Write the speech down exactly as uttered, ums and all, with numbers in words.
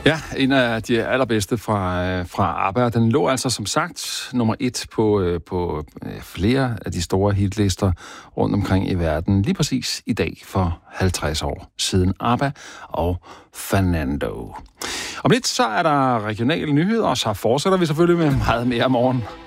Ja, en af de allerbedste fra, fra ABBA. Den lå altså som sagt nummer et på, på flere af de store hitlister rundt omkring i verden. Lige præcis i dag for halvtreds år siden ABBA og Fernando. Om lidt så er der regionale nyheder, og så fortsætter vi selvfølgelig med meget mere om morgen.